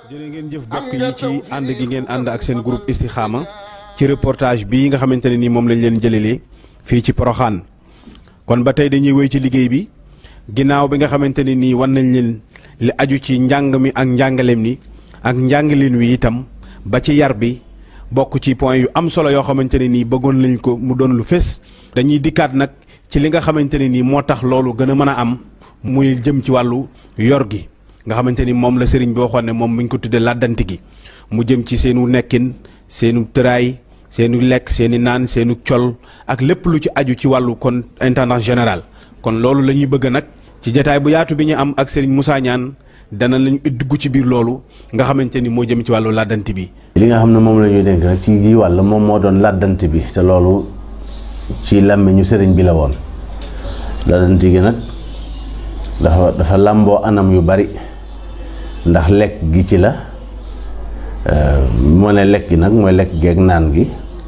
jërë ngeen jëf bokk yi ci ànd gi ngeen ànd ak seen groupe Istikhama ci reportage bii nga xamante ne nii moom lañ leen jëlelee fii ci Porokhane. kon ba tey dañuy wéy ci liggéey bi ginnaaw bi nga xamante ne nii wan nañ leen li aju ci njàng mi ak njàngaleem ni ak njàngaleen wi itam ba ci yar bi bokk ci point yu am solo yoo xamante ne nii bëggoon lañ ko mu doon lu fés. dañuy dikkaat nag ci li nga xamante ne nii moo tax loolu gën a mën a am muy jëm ci wàllu yor gi nga xamante ni moom la sëriñ bi waxoon ne moom mi ngi ko tuddee làddanti gi mu jëm ci seenu nekkin seenu tëraay seenu lekk seeni naan seenu col ak lépp lu ci aju ci wàllu kon intendant général. kon loolu la ñuy bëgg nag ci jataay bu yaatu bi ñu am ak sëriñ Moussa Niane dana lañu dugg ci biir loolu nga xamante ni moo jëm ci wàllu làddanti bi. li nga xam ne moom la ñuy dénk nag ci gi wàll moom moo doon làddanti bi te loolu ci làmmiñu sëriñ bi la woon. làddanti gi nag dafa làmboo anam yu bari ndax lekk gi ci la moo ne lekk gi nag mooy lekk geeg naan gi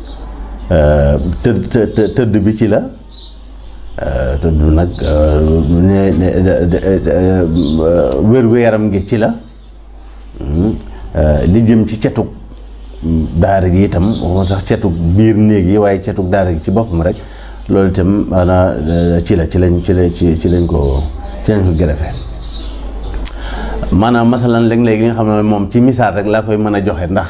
tëdd bi ci la tëdd nag wér-gu-yaram gi ci la li jëm ci cetug daara gi itam waxuma sax cetug biir néeg yi waaye cetug daara gi ci boppam rek loolu itam maanaam ci lañ ko gërëfe maanaam masalan léeg-léeg li nga xam ne moom ci misaal rek laa koy mën a joxe ndax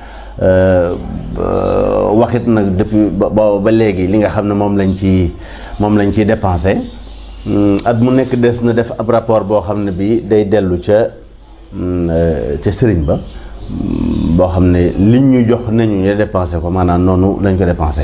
waxit nag depuis ba léegi li nga xam ne moom lañ ciy dépensé at mu nekk des na def ab rapport boo xam ne bi day dellu ca sëriñ ba boo xam ne liñ ñu jox nañu ñu dépensé ko maanaam noonu lañ ko dépensé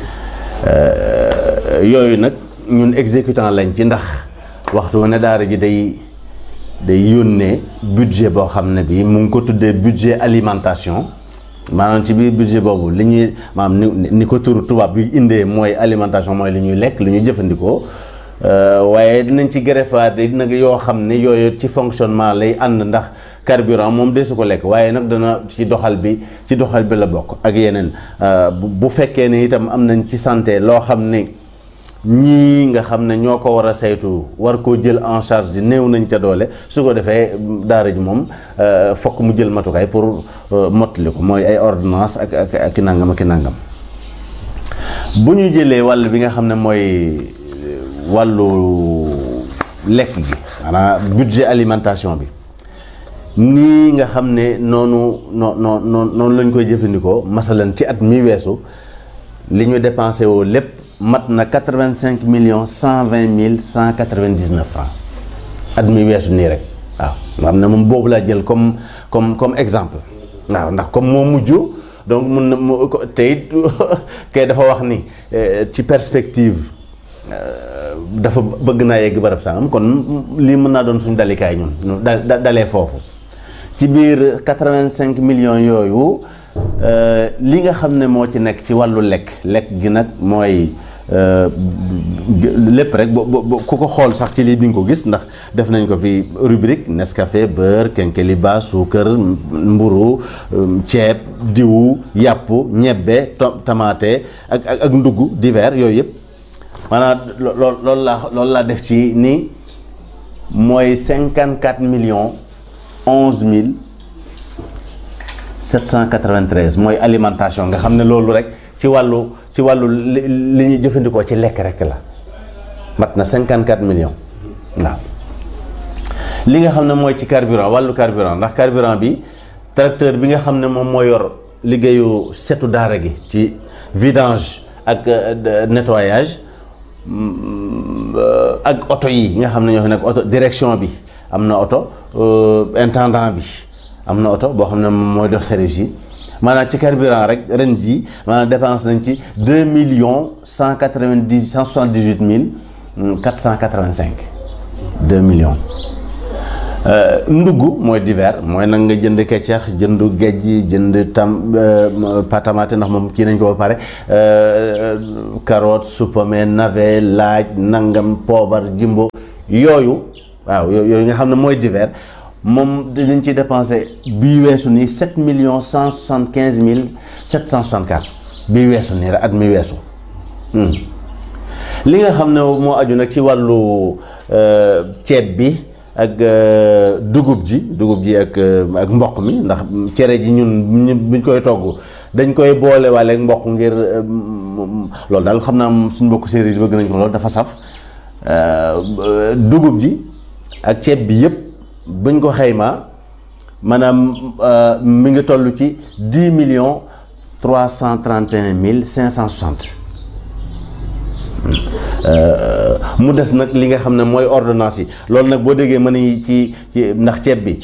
yooyu nag ñun exécutant lañ ci ndax waxtu ne daara ji day yónnee budget boo xam ne bi mu ngi ko tuddee budget alimentation maanaam ci biir budget boobu li ñuy maanaam ni ko turu tubaab bi indee mooy alimentation mooy li ñuy lekk li ñuy jëfandikoo waaye dinañ ci greffaat nag yoo xam ne yooyu ci fonctionnement lay ànd ndax carburant moom dee su ko lekk waaye nag dana ci doxal bi la bokk ak yeneen bu fekkee ne itam am nañ ci santé loo xam ne ñii nga xam ne ñoo ko war a saytu war koo jël en charge di néew nañ ca doole su ko defee daara ji moom fokk mu jël matukaay pour mottali ko mooy ay ordonnance ak nangam ak nangam. bu ñu jëlee wàll bi nga xam ne mooy wàllu lekk gi maanaam budget alimentation bi nii nga xam ne noonu lañ koy jëfandikoo masalan ci at mi weesu li ñu dépensé woo lépp mat na 85 millions 120 mille 199 francs at mi weesu nii rek waaw nga xam ne moom boobu laa jël comme exemple waaw ndax comme moo mujj donc mun na te it kay dafa wax ni ci perspective dafa bëgg naa yegg barab sangam kon lii mën naa doon suñu dalikaay ñun dalee foofu ci biir 85 millions yooyu li nga xam ne moo ci nekk ci wàllu lekk gi nag mooy lépp rek ku ko xool sax ci lii di nga ko gis ndax def nañ ko fi rubrique Nescafé beurre kenkeliba suukar mburu ceeb diwu yàpp ñebbe tamaate ak ndugg divers yooyu yëpp maanaam loolu laa def ci ni mooy 54 millions 11 mille 793 mooy alimentation nga xam ne loolu rek ci wàllu li ñuy jëfandikoo ci lekk rek la mat na 54 millions waaw. li nga xam ne mooy ci carburant wàllu carburant ndax carburant bi tracteur bi nga xam ne moom moo yor liggéeyu setu daara gi ci vidange ak nettoyage ak oto yi nga xam ne ñoo fi nekk oto direction bi am na oto intendant bi am na oto boo xam ne mooy dox service yi maanaam ci carburant rek ren ji maanaam dépense nañ ci 2 millions 178 mille 485 2 millions. ndugg mooy divers mooy nag nga jënd keccax jënd géej jënd patamate ndax moom kii nañ ko ba pare carotte supame navet laaj nangam poobar jimbo yooyu waaw yooyu nga xam ne mooy divers moom dañ ci dépensé bii weesu nii 7 millions 175 mille 764 bii weesu nii rek at mi weesu li nga xam ne moo aju nag ci wàllu ceeb bi ak dugub ji ak mboq mi ndax cere ji ñun buñ koy togg dañ koy boole waale ak mboq ngir loolu daal xam naa suñu mbokk séeréer yi bëgg nañ ko loolu dafa saf dugub ji ak ceeb bi yëpp buñ ko xaymaa maanaam mi ngi toll ci 10 mu des nag li nga xam ne mooy ordonnance yi loolu nag boo déggee mën nañu ci ndax ceeb bi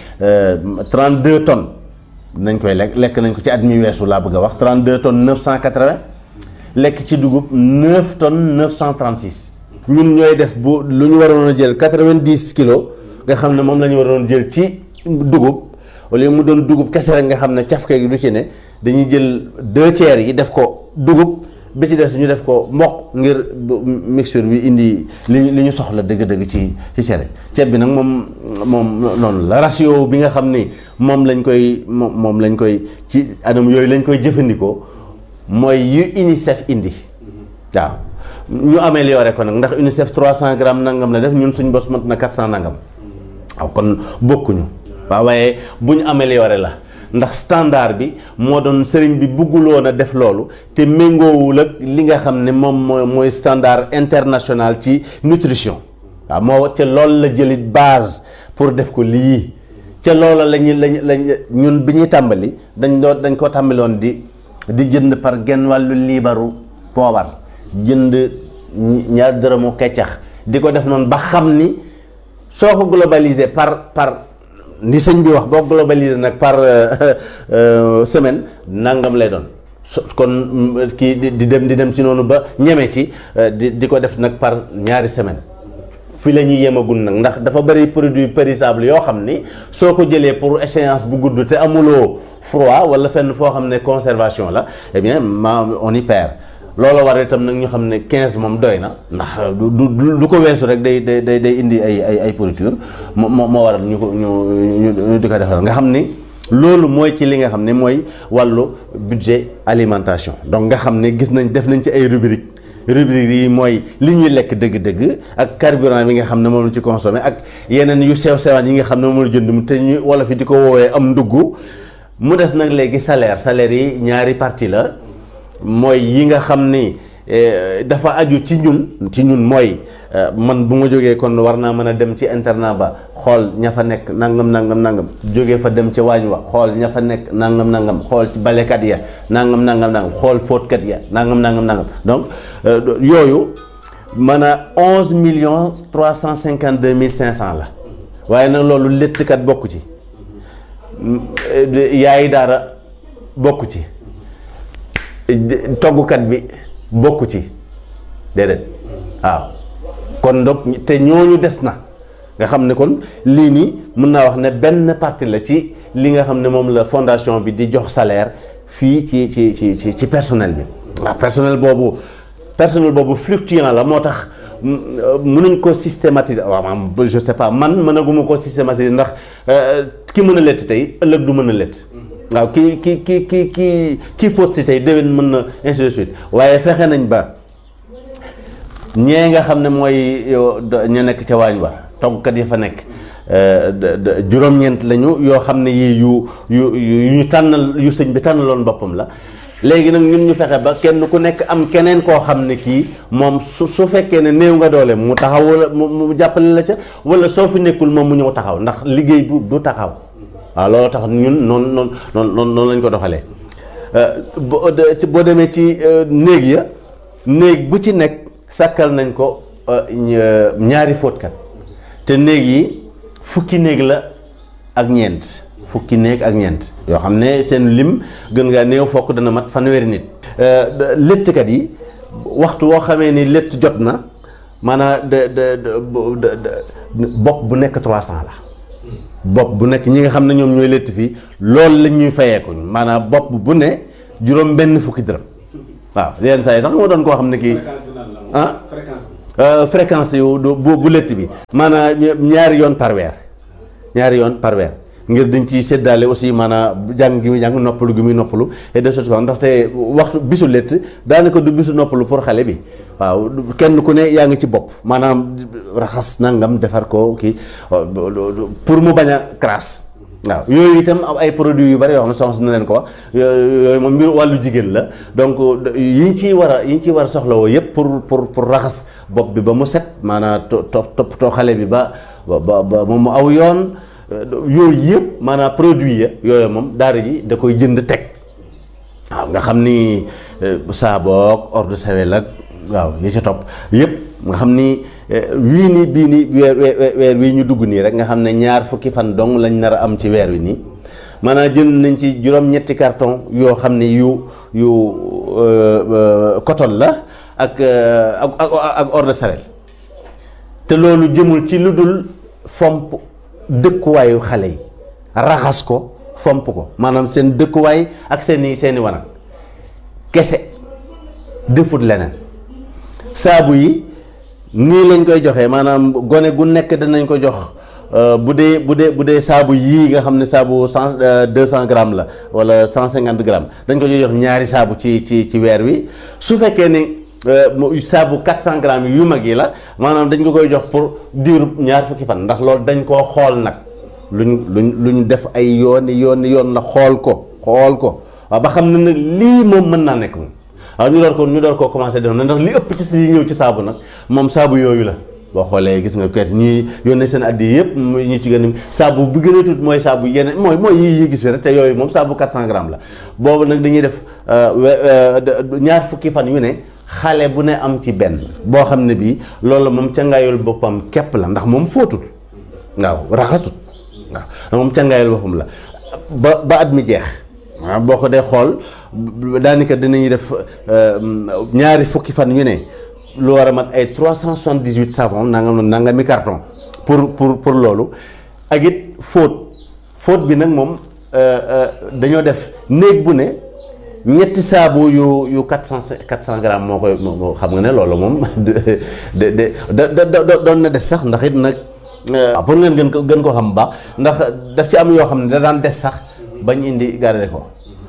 32 tonnes nañ koy lekk nañ ko ci at mi weesu laa bëgg a wax 32 tonnes 980 lekk ci dugub 9 tonnes 936 ñun ñooy def bu lu ñu waroon a jël 90 kilos nga xam ne moom la ñu waroon jël ci dugub wala mu doon dugub kese rek nga xam ne cafke gi du ci ne dañuy jël 2 tiers yi def ko dugub bi ci des ñu def ko mboq ngir mixture bi indi li ñu soxla dëgg-dëgg ci cere ceeb bi nag moom noonu la ratio bi nga xam ni moom lañ koy ci anam yooyu lañ koy jëfandikoo mooy yu UNICEF indi waaw ñu amélioré ko nag ndax UNICEF 300 grammes nangam la def ñun suñ bos mat na 400 nangam waaw kon bokkuñu waaw waaye bu ñu amélioré la ndax standard bi moo doon sëriñ bi bëgguloon a def loolu te méngoowul ak li nga xam ne moom mooy standard international ci nutrition waaw moo ca loolu la jëlit base pour def ko lii ca loola lañ ñun bi ñuy tàmbali dañ ko tàmbaloon di jënd par genn wàllu liibaru poobar jënd ñaar dërëmu keccax di ko def noonu ba xam ni soo ko globalisé par ni sëñ bi wax boo globalisé nag par semaine nangam lay doon kon kii di dem ci noonu ba ñeme ci di ko def nag par ñaari semaine fi la ñuy yemagul nag ndax dafa bëri produit périssable yoo xam ni soo ko jëlee pour échéance bu gudd te amuloo froid wala fenn foo xam ne conservation la eh bien on y perd loolu war itam nag ñu xam ne 15 moom doy na ndax du ko weesu rek day indi ay pourriture moo waral ñu di ko defal nga xam ni loolu mooy ci li nga xam ne mooy wàllu budget alimentation donc nga xam ne gis nañ def nañ ci ay rubrique yi mooy li ñuy lekk dëgg-dëgg ak carburant bi nga xam ne moom la ci consommé ak yeneen yu sew-sewaan yi nga xam ne moom la jënd te ñu wala fi di ko woowee am ndugg mu des nag léegi salaire yi ñaari partie la mooy yi nga xam ni dafa aju ci ñun mooy man bu ma jógee kon war naa mën a dem ci internat ba xool ña fa nekk nangam jógee fa dem ca waañ wa xool ña fa nekk nangam xool ci balekat ya nangam xool fóotkat ya nangam donc yooyu mën a 11,352,500 la waaye nag loolu léttkat bokku ci yaayi daara bokku ci toggukat bi bokku ci déedéet waaw kon donc te ñooñu des na nga xam ne kon lii nii mën naa wax ne benn partie la ci li nga xam ne moom la fondation bi di jox salaire fii ci personnel bi waaw personnel boobu fluctuant la moo tax mënuñ ko systématiser waaw je sais pas man mënaguma ko systématiser ndax ki mën a lett tey ëllëg du mën a lett waaw kii fóot si tey déwén mën na ainsi de suite waaye fexe nañ ba ñee nga xam ne mooy ña nekk ca waañ wa toggkat yi fa nekk juróom-ñeent lañu yoo xam ne yii yu ñu tànnal yu sëñ bi tànnaloon boppam la léegi nag ñun ñu fexe ba kenn ku nekk am keneen koo xam ne kii moom su fekkee ne néew nga doole mu taxaw wala mu jàppale la ca wala soo fi nekkul moom mu ñëw taxaw ndax liggéey du taxaw waaw loolu tax ñun noonu lañ ko doxalee boo demee ci néeg bu ci nekk sàkkal nañ ko ñaari fóotkat te néeg yi fukki néeg la ak ñeent yoo xam ne seen lim gën ngaa néew fokk dana mat fanweeri nit léttkat yi waxtu woo xamee ni létt jot na maanaam bopp bu nekk 300 la bopp bu nekk ñi nga xam ne ñoom ñooy létt fii loolu lañ ñuy fayeeku maanaam bopp bu ne juróom benn fukki dërëm waaw yenn saa yi tax moo doon koo xam ne kii fréquence yu bu létt bi maanaam ñaari yoon par weer ngir dañ ciy séddaale aussi maanaam jàng gi muy jàng noppalu gi muy noppalu et de choses comme ndaxte waxtu bisu létt daanaka du bisu noppalu pour xale bi waaw kenn ku ne yaa ngi ci bopp maanaam raxas nangam defar ko kii pour mu bañ a crasse waaw yooyu itam ay produits yu bari yoo xam ne soxna na leen ko wax yooyu moom mbir wàllu jigéen la donc yi ñu ciy war a soxlawoo yëpp pour raxas bopp bi ba mu set maanaam toppatoo xale bi ba moom mu aw yoon yooyu yëpp maanaam produit ya yooyu moom daara ji da koy jënd teg waaw nga xam ni saaboog eau de Javel ak waaw yi ca topp yëpp nga xam ni wii nii bii nii weer wii ñu dugg nii rek nga xam ne 2 fukki fan dong lañ nar a am ci weer wi nii maanaam jënd nañ ci juróom-ñetti carton yoo xam ne yu coton la ak eau de Javel te loolu jëmul ci lu dul fomp dëkkuwaayu xale yi raxas ko fomp ko maanaam seen dëkkuwaay ak seeni wanag kese defut leneen saabu yi nii lañ koy joxee maanaam gone gu nekk danañ ko jox bu dee saabu yii nga xam ne saabu 200 grammes la wala 150 grammes dañ ko jox 2 saabu ci weer wi su fekkee ni saabu 400 grammes yu mag yi la maanaam dañ ko koy jox pour diiru 2 fukki fan ndax loolu dañ koo xool nag luñ def ay yoon la xool ko waaw ba xam ne nag lii moom mën naa nekk moom waaw ñu door koo commencé def na ndax li ëpp ci si ñëw ci saabu nag moom saabu yooyu la boo xoolee gis nga kayit ñuy yónnee seen addi yëpp ñu ci gën a saabu bi gën a tuut mooy saabu yeneen mooy yi gis fi rek te yooyu moom saabu 400 grammes la boobu nag dañuy def 2 fukki fan yu ne xale bu ne am ci benn boo xam ne bii loolu moom cangaayul boppam képp la ndax moom fóotul waaw raxasut waaw moom cangaayul boppam la ba at mi jeex waaw boo ko dee xool daanaka dinañuy def 2 fukki fan yu ne lu war a mat ay 378 savon nangami carton pour loolu ak it fóot bi nag moom dañoo def néeg bu ne ñetti saabu yu 400 grammes moo koy xam nga ne loolu moom doon na des sax ndax it nag pour ngeen gën ko xam baax ndax daf ci am yoo xam ne da daan des sax bañ indi garder ko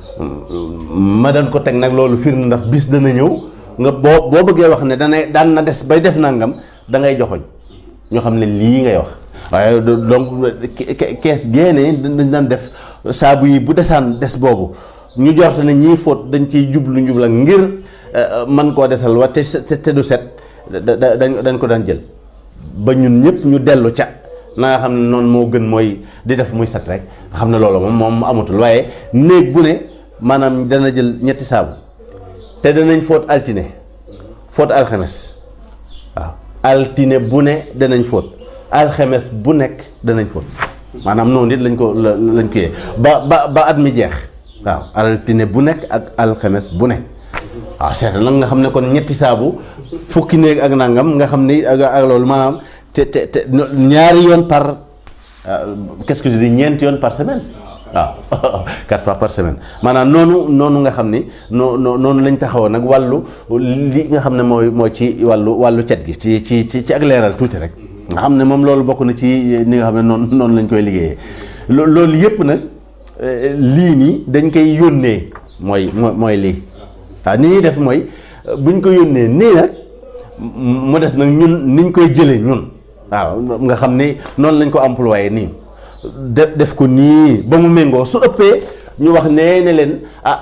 ma daan ko teg nag loolu firnde ndax bis dana ñëw nga boo bëggee wax ne daan na des bay def nangam da ngay joxoñ ñoo xam ne lii ngay wax waaye donc kees génne dañ daan def saabu yi bu desaan des boobu ñu jorte ne ñii fóot dañ ciy njubla ngir man koo desal wa te du set dañ ko daan jël ba ñun ñëpp ñu dellu ca na nga xam ne noonu moo gën mooy di def muy set rek nga xam ne loolu moom amatul waaye néeg bu ne maanaam dana jël ñetti saabu te danañ fóot altine fóot alxames waaw altine bu ne danañ fóot alxames bu nekk danañ fóot maanaam noonu it lañ ko yee ba at mi jeex waaw altine bu nekk ak alxames bu ne waaw seet nag nga xam ne kon ñetti saabu fukki néeg ak nangam nga xam ni ak loolu maanaam te 2 yoon par qu'est-ce que je dis 4 yoon par semaine waaw 4 fois par semaine maanaam noonu nga xam ni noonu lañ taxawoon nag wàllu li nga xam ne mooy ci wàllu cet gi ci ak leeral tuuti rek nga xam ne moom loolu bokk na ci ni nga xam ne noonu lañ koy liggéeyee loolu yëpp nag lii nii dañ koy yónnee mooy lii waaw ni ñuy def mooy buñ ko yónnee nii nag mu des nag ñun niñ koy jëlee ñun waaw nga xam ni noonu lañ ko employé nii def ko nii ba mu méngoo su ëppee ñu wax ne leen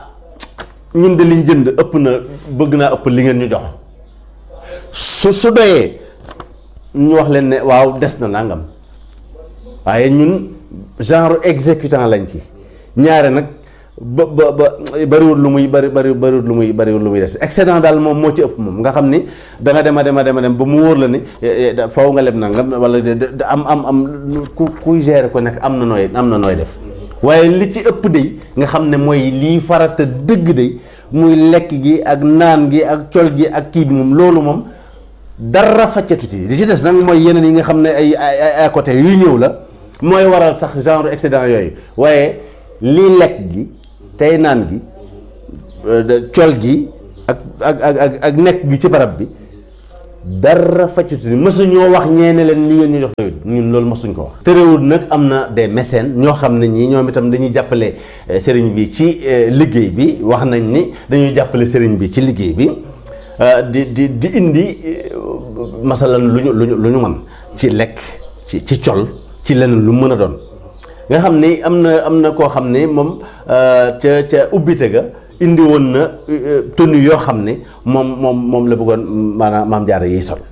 ñun de liñ jënd ëpp na bëgg naa ëpp li ngeen ñu jox su doyee ñu wax leen ne waaw des na nangam waaye ñun genre exécutant lañ ci ñaare nag ba bariwul lu muy des excédent daal moom moo ci ëpp moom nga xam ni da nga dem ba mu wóor la ni faw nga leb nangam wala am kuy gérer ko nekk am na nooy def waaye li ci ëpp day nga xam ne mooy lii farata dëgg day muy lekk gi ak naan gi ak col gi ak kii bi moom loolu moom dara faccatut yi li ci des nag mooy yeneen yi nga xam ne ay à côté yuy ñëw la mooy waral sax genre excédent yooyu waaye lii lekk gi tey naan gi col gi ak nekk gi ci barab bi dara faccutu ni mësuñoo wax ñeene leen li ngeen ñu jox doyut ñun loolu mësuñ ko wax. terewul nag am na des mécènes ñoo xam ne ñii ñoom itam dañuy jàppale sëriñ bi ci liggéey bi wax nañ ni dañuy jàppale sëriñ bi ci liggéey bi di indi masalan lu ñu mën ci lekk ci col ci leneen lu mën a doon nga xam ni am na koo xam ne moom ca ubbite ga indi woon na tenue yoo xam ne moom la bëggoon maanaam maam jaara yiy sol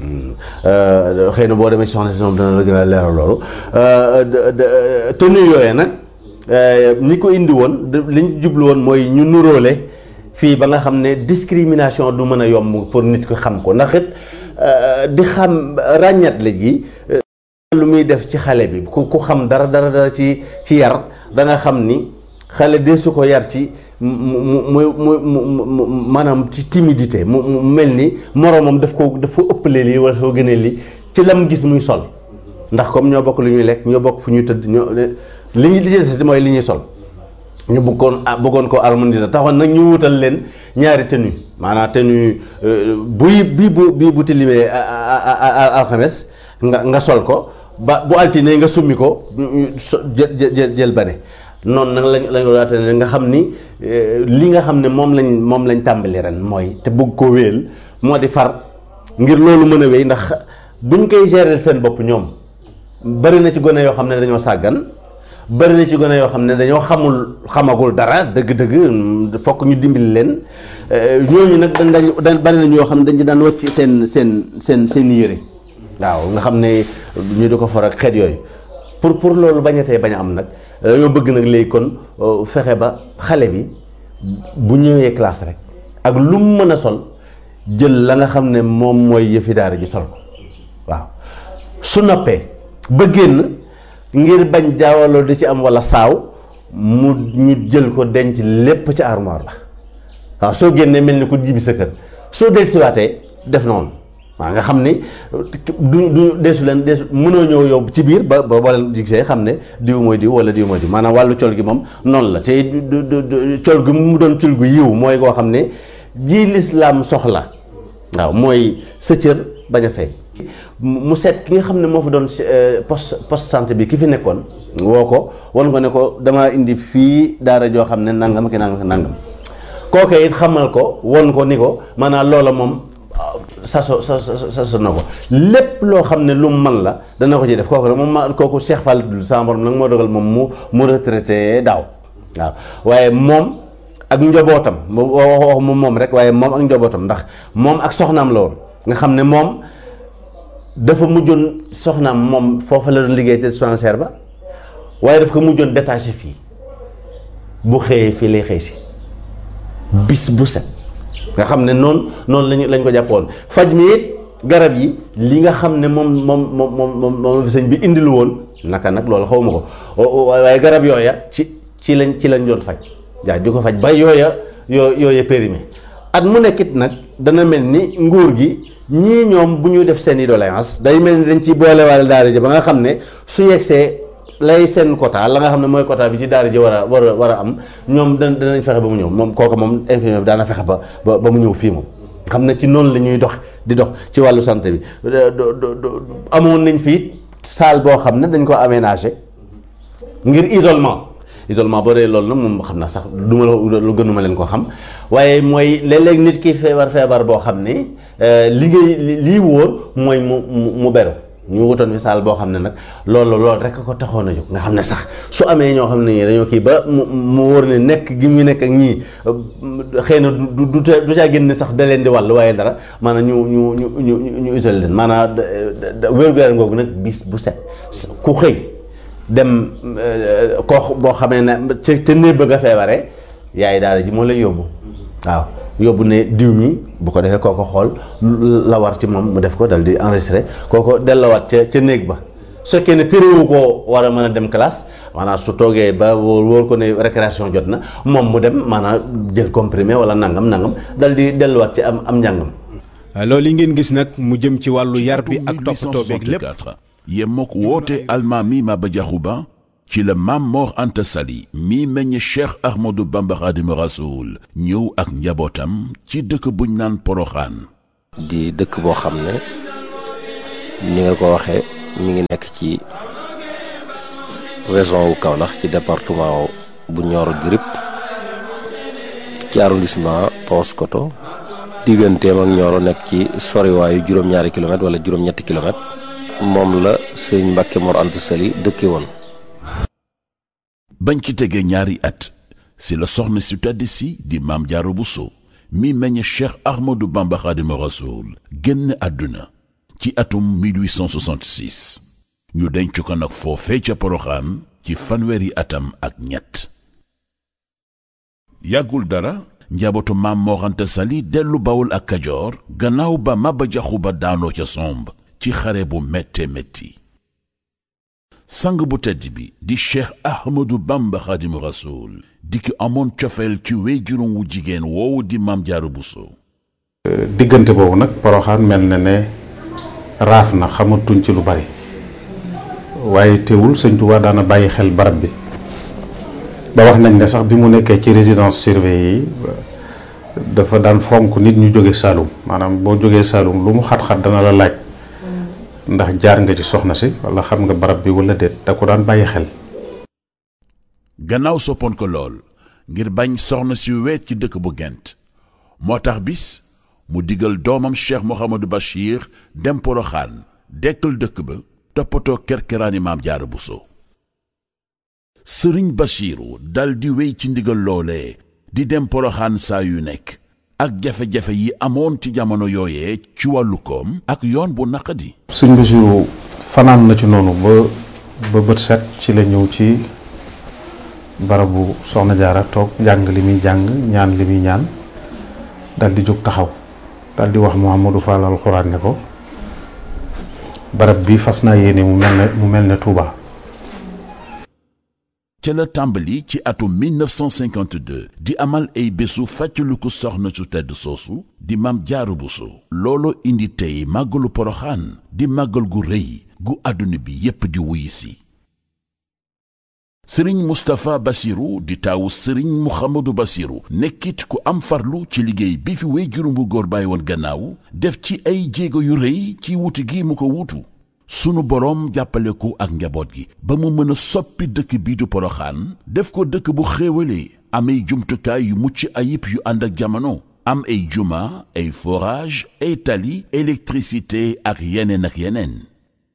xëy na boo demee ci soxna si moom dana la gën a leeral loolu tenue yooyee nag ñi ko indi woon li ñu jublu woon mooy ñu nuróole fii ba nga xam ne discrimination du mën a yomb pour nit ko xam ko ndax it di xam ràññat la gi lu muy def ci xale bi ku xam dara ci yar da nga xam ni xale de su ko yar ci mu maanaam ci timidité mu mel ni moroomam daf ko ëppalee lii wala soo gënee lii ci lam gis muy sol ndax comme ñoo bokk lu ñuy lekk ñoo bokk fu ñuy tëdd li ñu lijjanti mooy li ñuy sol ñu bëggoon ko harmoniser taxoon nag ñu wutal leen ñaari tenue maanaam tenue bii bu tilimee alxames nga sol ko ba bu altine nga summi ko jël bane noonu nag lañ ko laata nga xam ni li nga xam ne moom lañ tàmbali ren mooy te bëgg ko wéel moo di far ngir loolu mën a wéy ndax buñ koy gérer seen bopp ñoom bari na ci gone yoo xam ne dañoo sàggan bari na ci gone yoo xam ne dañoo xamagul dara dëgg-dëgg fokk ñu dimbali leen ñooñu nag dañ bari na ñoo xam ne dañ ci daan wàcc seen yére waaw nga xam ne ñu di ko for ak xeet yooyu pour loolu bañatee bañ a am nag dañoo bëgg nag léegi kon fexe ba xale bi bu ñëwee classe rek ak lu mu mën a sol jël la nga xam ne moom mooy yëfi daara ji sol ko waaw su noppee ba génn ngir bañ jaawaloo di ci am walla saaw ñu jël ko denc lépp ci armoire la waaw soo génnee mel ni ku jibi sa kër soo dellusiwaatee def noonu waaw nga xam ni du deesu mënoo ñëw yow ci biir ba boo leen gisee xam ne diw mooy diw wala diw mooy diw maanaam wàllu col gi moom noonu la te col gi mu doon col gu yiw mooy koo xam ne ji lislaam soxla waaw mooy sa cër bañ a fay mu seet ki nga xam ne moo fa doon poste santé bi ki fi nekkoon woo ko wan ko ne ko dama indi fii daara joo xam ne nangam ki nangam kooke it xamal ko won ko ni ko maanaam loola moom saso na ko lépp loo xam ne lu mu man la dana ko ci def kooku nag moom kooku Cheikh Fall dul sama borom nag moo dogal moom mu retraité daaw waaw waaye moom ak njobootam wax moom rek waaye moom ak njobootam ndax moom ak soxnaam la woon nga xam ne moom dafa mujjoon soxnaam moom foofa la doon liggéey te dispensaire ba waaye daf ko mujjoon détaché fii bu xëyee fii lay xëy si bis bu set nga xam ne noonu lañ ko jàppoon faj mi it garab yi li nga xam ne moom sëñ bi indilu woon naka nag loolu xaw ma ko waaye garab yooya ci lañ doon faj jaa di ko faj ba yooya périmé at mu nekkit nag dana mel ni nguur gi ñii ñoom bu ñu def seen i doléance day mel ni dañ ci boolewaale daara ji ba nga xam ne su yegsee lay seen quota la nga xam ne mooy quota bi ci daara ji war a am ñoom danañ fexe ba mu ñëw moom kooku moom infirmier bi daana fexe ba mu ñëw fii moom xam ne ci noonu la ñuy dox ci wàllu santé bi amoon nañ fii salle boo xam ne dañ ko aménagé ngir isolement boo dee loolu nag moom xam naa sax lu gënuma leen ko xam waaye mooy léeg-léeg nit ki feebar boo xam ne lii wóor mooy mu beru ñu wutoon fi saal boo xam ne nag loolu rek ko taxoon a jóg nga xam ne sax su amee ñoo xam ne ñii dañoo kii ba mu wóor ne nekk gi mu nekk ak ñii xëy na du caa génn sax da leen di wàll waaye dara maanaam ñu isolé leen maanaam wér-gu-yaram googu nag bis bu set ku xëy dem koo boo xamee ne ca néeg bëgg a feebaree yaay daara ji moo lay yóbbu waaw yóbbu ne diw mi bu ko defee kooko xool la war ci moom mu def ko dal di enregistré kooko dellawaat ca néeg ba su fekkee ne téréwu koo war a mën a dem classe maanaam su toogee ba wóor ko ne récréation jot na moom mu dem maanaam jël comprimé wala nangam dal di delluwaat ci am njàngam. loolu yi ngeen gis nag mu jëm ci wàllu yar bi ak toppatoo beeg lépp. yemook woote almaami Maba Diakhou Ba ci la Maam Mor Anta Sali mi meññ Cheikh Ahmadou Bamba Khadimu Rasoul ñëw ak njabootam ci dëkk buñ naan Poroxaan di dëkk boo xam ne ni nga ko waxee mi ngi nekk ci région wu Kaolack ci département bu Nioro du Rip ci arrondissement Paoskoto digganteem ak Nioro nekk ci soriwaayu juróom-ñaari kilomètre wala juróom-ñetti kilomètre moom la sëñ Mbàkke Mor Anta Sali dëkke woon. bañ ci tegee ñaari at si la soxna si tedd si di Maam Jaara Buso mi meññ Cheikh Ahmadou Bamba Xaadimu Rasuul génn àdduna ci atum 1866 ñu denc ko nag foofee ca Poroxaan ci fanweeri atam ak ñett. yàggul dara njabootu Maam Mor Anta Sali dellu Bawol ak Kajoor gannaaw ba Maba Jaxu Ba daanoo ca somb ci xare bu métte métti. sang bu tedd bi di Cheikh Ahmadou Bamba Xaadimu Rasuul di ki amoon cofeel ci wéyjuram wu jigéen woowu di Maam Jaara Buso. diggante boobu nag Poroxaan mel na ne raaf na xamatuñ ci lu bari waaye teewul sëñ Tuubaa daana bàyyi xel barab bi ba wax nañ ne sax bi mu nekkee ci résidence surveillée yi dafa daan fonk nit ñu jóge Saalum maanaam boo jógee Saalum lu mu xat-xat dana la laaj ndax jaar nga ci soxna si wala xam nga barab bi wala déet da ko daan bàyyi xel. gannaaw soppoon ko lool ngir bañ soxna si weet ci dëkk bu Gent moo tax bis mu digal doomam Cheikh Mouhamadou Bachir dem Poroxaan dekkal dëkk ba toppatoo kerkeraani Maam Jaara Buso. sëriñ Bachiru dal di wéy ci ndigal loolee di dem Poroxaan saa yu nekk ak jafe-jafe yi amoon ci jamono yooyee ci wàllu koom ak yoon bu naqadi. sëñ Bachiru fanaan na ci noonu ba bët set ci la ñëw ci barabu soxna Jaara toog jàng li muy jàng ñaan li muy ñaan dal di jóg taxaw dal di wax Mouhamadou Fall alxuraan ne ko barab bi fas naa yéene mu mel ne Touba. ca la tàmbali ci atum 1952 di amal ay bésu fàttaliku soxna su tedd soosu di Maam Jaara Buso. looloo indi tey màggalu Poroxaan di màggal gu rëy gu àdduna bi yépp di wuy si. sëriñ Moustapha Bassirou di taawu sëriñ Mouhamadou Bassirou nekkit ku am farlu ci liggéey bi fi wéyjuram bu góor bàyyi woon gannaaw def ci ay jéego yu rëy ci wuti gi mu ko wutu. sunu boroom jàppale ko ak njaboot gi ba mu mën a soppi dëkk bii du Poroxaan def ko dëkk bu xéewalee am ay jumtukaay yu mucc ayib yu ànd ak jamono am ay juma ay forage ay tali électricité ak yeneen ak yeneen.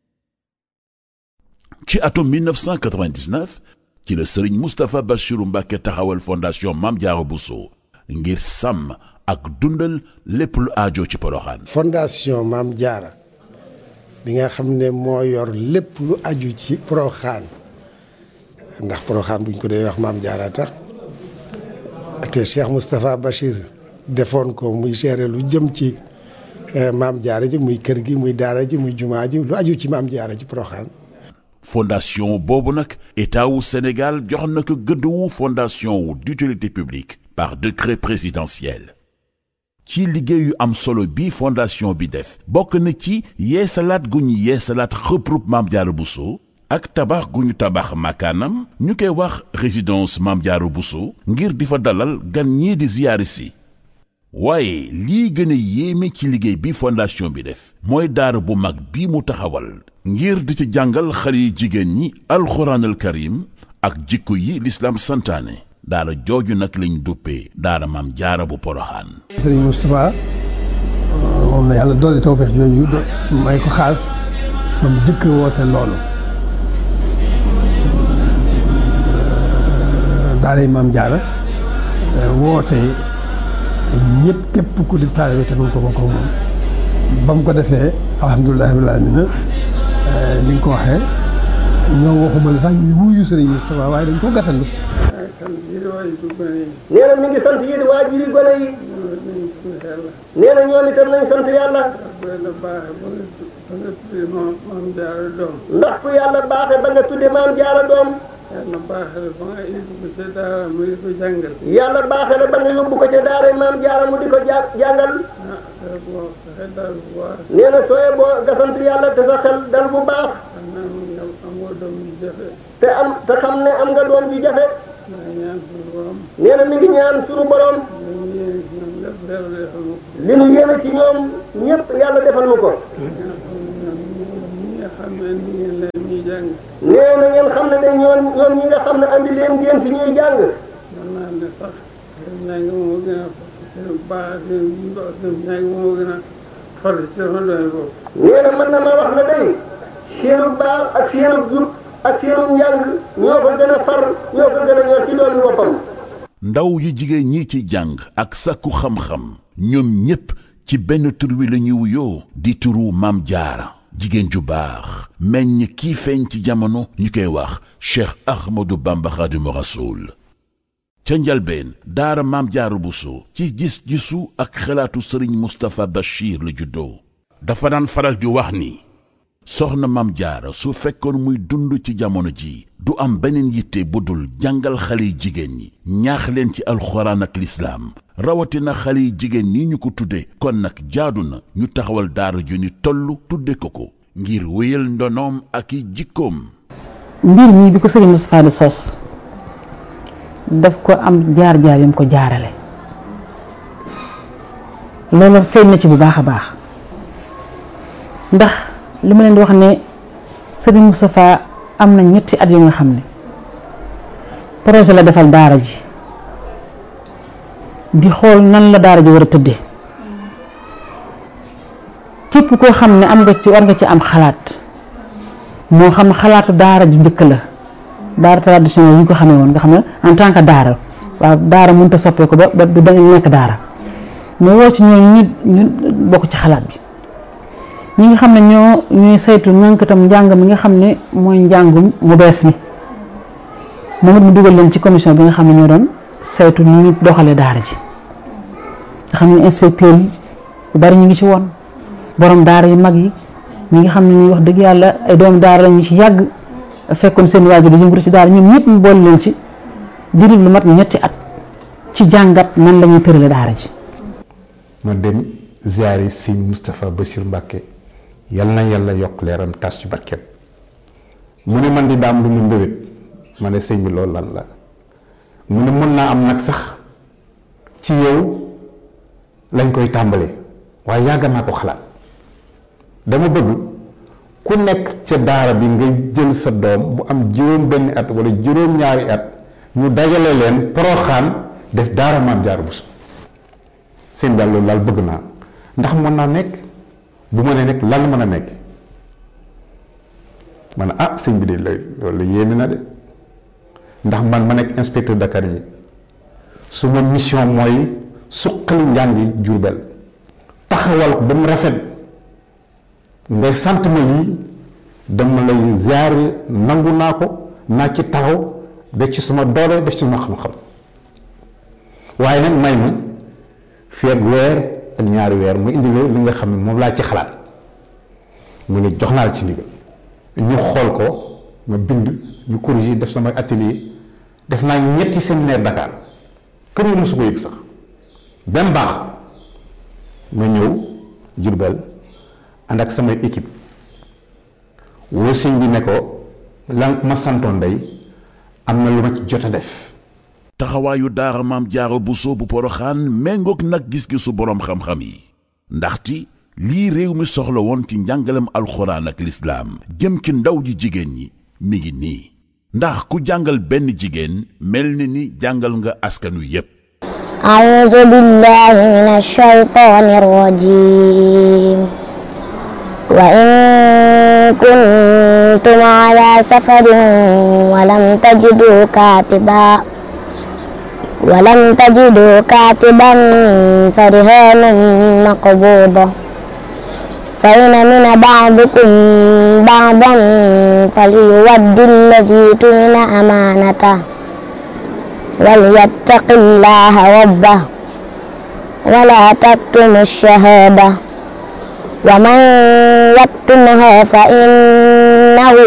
ci atum 1999 ci la sëriñ Moustapha Bassirou Mbacké taxawal fondation Maam Jaara Buso ngir sàmm ak dundal lépp lu aajo ci Poroxaan. fondation Maam Jaara bi nga xam ne moo yor lépp lu aju ci Poroxaan ndax Poroxaan buñ ko dee wax Maam Jaara tax te Cheikh Moustapha Bachir defoon ko muy gérer lu jëm ci Maam Jaara ji muy kër gi muy daara ji muy jumaa ji lu aju ci Maam Jaara ji Poroxaan. fondation boobu nag état wu Sénégal jox na ko gëdd wu fondation wu d'utilité publique par décret présidentiel. ci liggéeyu am solo bi fondation bi def bokk na ci yeesalaat gu ñu yeesalaat xëprub Maam Jaara Buso ak tabax gu ñu tabax makaanam ñu koy wax résidence Maam Jaara Buso ngir di fa dalal gan ñii di ziyaari si. waaye lii gën a yéeme ci liggéey bi fondation bi def mooy daara bu mag bi mu taxawal ngir di ci jàngal xale yi jigéen ñi alxuraanal karim ak jikko yi lislaam santaane. daara jooju nag lañ duppee daara Maam Jaara bu Poroxaan. sëriñ Moustapha moom la yàlla doole tawfeex jooju may ko xaas ba mu jëkk woote loolu daaray Maam Jaara woote ñëpp képp ku di taalibe te mën ko bokk ak moom ba mu ko defee alhamdulilah rabbil aalamiina ni nga ko waxee ñoom waxuma la sax ñu wuyu sëriñ Moustapha waaye dañ ko gàttandu. nee na mi ngi sant yéen waajuri gone yi nee na ñoom itam nañ sant yàlla ndax ku yàlla baaxe ba nga tudde Maam Jaara doom yàlla baaxe la ba nga yóbbu ko ca daara mu di ko jàngal yàlla baaxe la ba nga yóbbu ko ca daara Maam Jaara mu di ko jàngal nee na sooye boo nga sant yàlla te sa xel dal bu baax te xam ne am nga doom ji jafe nee na mi ngi ñaan suñu borom li nu yéene ci ñoom ñëpp yàlla defal nu ko. nee na ngeen xam ne de ñoom ñi nga xam ne andi leen ngeen fi ñuy jàng. nee na mën na ma wax ne day seenu baax ak seenu jub ak seenu njàng ñoo ko gën a far ñoo ko gën a ñor ci doon boppam. ndaw yi jigéen ñi ci jàng ak sakku xam-xam ñoom ñépp ci benn tur wi la ñuy wuyoo di turu Maam Jaara jigéen ju baax meññ kii feeñ ci jamono ñu koy wax Cheikh Ahmadou Bamba Khadimu Rasoul ca njalbeen daara Maam Jaara Buso ci gis-gisu ak xalaatu sëriñ Moustapha Bachir la juddoo dafa daan faral di wax ni soxna Maam Jaara su fekkoon muy dund ci jamono ji du am beneen yitte bu dul jàngal xale yi jigéen ñi ñaax leen ci alxuraan ak lislaam rawatina xale yi jigéen ñi ñu ko tudde kon nag jaadu na ñu taxawal daara ju ni toll tudde ko ngir wéyal ndonoom ak i jikkoom. mbir mi bi ko sëriñ Moustapha di sos daf ko am jaar-jaar yam ko jaarale loolu feeñ na ci bu baax a baax ndax li ma leen di wax ne sëriñ Moustapha am na ñetti at yu nga xam ne projet la defal daara ji di xool nan la daara ji war a tëddee képp koo xam ne am nga ci war nga ci am xalaat moo xam xalaatu daara ju njëkk la daara traditionnel yi ñu ko xamee woon nga xam ne en tant que daara waaw daara mënut a soppeeku ba du da nekk daara mais woo ci ñooñu ñu bokk ci xalaat bi ñi nga xam ne ñooy saytu ñànkatam njàng mi nga xam ne mooy njàngum mu bees mi moom it mu dugal leen ci commission bi nga xam ne ñoo doon saytu ni ñu doxalee daara ji nga xam ne inspecteur yi yu bari ñu ngi ci woon borom daara yu mag yi ñi nga xam ne ñuy wax dëgg yàlla ay doomu daara la ñu ci yàgg fekkoon seen waajur di yëngatu ci daara ñoom ñëpp mu boole leen ci diiru lu mat ñetti at ci jàngat nan la ñuy tërale daara ji. ma dem ziyaare sëñ Moustapha Bassir Mbacke yal na yàlla yokk leeram tas ci barkeem mu ne man di daam lu mu mbébét ma ne sëñ bi loolu lan la mu ne mën naa am nag sax ci yow lañ koy tàmbalee waaye yàgg naa ko xalaat dama bëgg ku nekk ca daara bi nga jël sa doom bu am juróom benn at wala juróom ñaari at ñu dajale leen Poroxaan def daara Maam Jaara Buso seen daal loolu laal bëgg naa ndax mën naa nekk bu ma nee nekk lan mën a nekk ma ne ah sëñ bi de loolu la yéeme na de ndax man ma nekk inspecteur d'académie su ma mission mooy suqali njàngi Jurbel taxawal ko ba mu rafet ngay sant ma lii dama lay ziyaare nangu naa ko naa ci taxaw def ci suma doole def ci suma xam-xam waaye nag may ma fii ak weer ak ñaari weer mu indi li nga xam ne moom laa ci xalaat mu ne jox naa la ci ndigal ñu xool ko ma bind ñu corriger def sama atelier def naa ñetti séminaire Dakar kër yi mosu ko yëg sax benn baax ma ñëw Jurbel ànd ak samay équipe woo sëñ bi ne ko lan ma santoon day am na lu ma ci jot a def. taxawaayu daara Maam Jaara Buso bu Poroxaan méngoog nag gis-gisu boroom xam-xam yi ndaxte lii réew mi soxla woon ci njàngalem alxuraan ak lislaam jëm ci ndaw ji jigéen ñi mi ngi nii ndax ku jàngal benn jigéen mel ni jàngal nga askanu yépp. a'uuzu billaahi mina shaytaani rajiim wa in kuntum alaa safarin wa lam tajiduu kaatiban farihaanun maqbuuda fa in amina ba'dukum ba'dan falyuwaddi alladii tumina amaanatahu walyattaqillaaha rabbahu wa laa taktumu ash-shahaadata wa man yaktumhaa fa innahu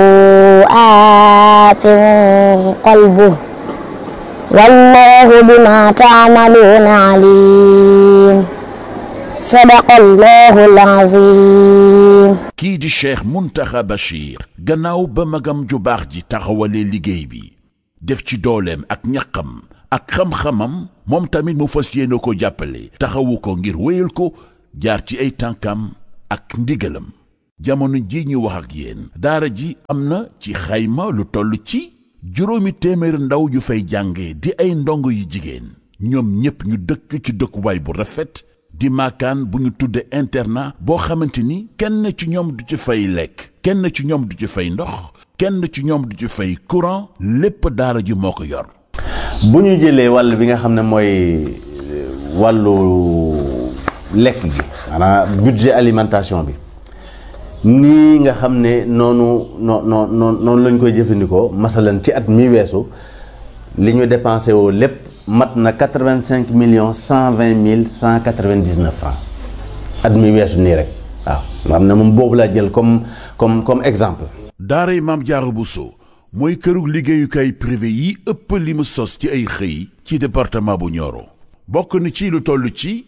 aathim qalbuhu wallaahu bimaa ta'maluuna aliim. sadaqallaahul aziim. kii di Cheikh Mountakha Bachir gannaaw ba magam ju baax ji taxawalee liggéey bi def ci dooleem ak ñaqam ak xam-xamam moom tamit mu fas yéene ko jàppale taxawu ko ngir wéyal ko jaar ci ay tànkam ak ndigalam. jamono ji ñu wax ak yéen daara ji am na ci xayma lu toll ci 700 ndaw yu fay jànge di ay ndongo yu jigéen ñoom ñépp ñu dëkk ci dëkkuwaay bu rafet di maakaan bu ñu tudde internat boo xamante ni kenn ci ñoom du ci fay lekk kenn ci ñoom du ci fay ndox kenn ci ñoom du ci fay courant lépp daara ji moo ko yor. bu ñu jëlee wàll bi nga xam ne mooy wàllu lekk gi maanaam budget alimentation bi nii nga xam ne noonu lañ koy jëfandikoo masalan ci at mi weesu li ñu dépensé woo lépp mat na 85 millions 120 mille 199 francs at mi weesu nii rek waaw nga xam ne moom boobu laa jël comme exemple. daaray Maam Jaara Buso mooy kërug liggéeyukaay privé yi ëpp li mu sos ci ay xëy ci département bu Nioro bokk na ci lu toll ci